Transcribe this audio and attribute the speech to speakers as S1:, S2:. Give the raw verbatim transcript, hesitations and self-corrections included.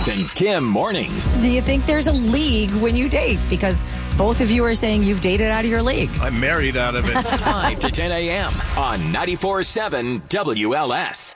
S1: Keith and Kim mornings.
S2: Do you think there's a league when you date? Because both of you are saying you've dated out of your league.
S3: I'm married out of it.
S1: five to ten a.m. on ninety-four point seven W L S.